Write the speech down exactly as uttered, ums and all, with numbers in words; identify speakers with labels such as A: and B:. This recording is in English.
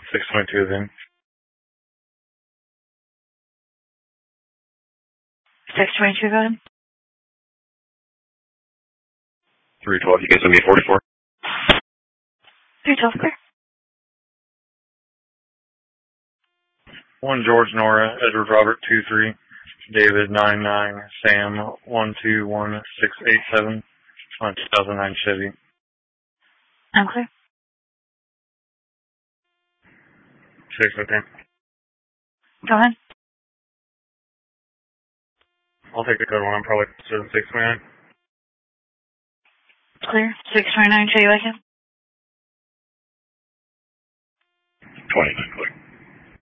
A: six twenty-two then.
B: six twenty-two, go ahead.
A: three twelve, you guys will be forty-four.
B: three twelve, clear.
A: one George Nora, Edward Robert two three, David nine nine, Sam one two one six eight seven, on two thousand nine Chevy.
B: I'm clear.
A: six, okay.
B: Go ahead.
A: I'll take the code one, I'm probably closer than six twenty-nine.
B: Clear. six twenty-nine, show you like it?
A: twenty-nine, clear.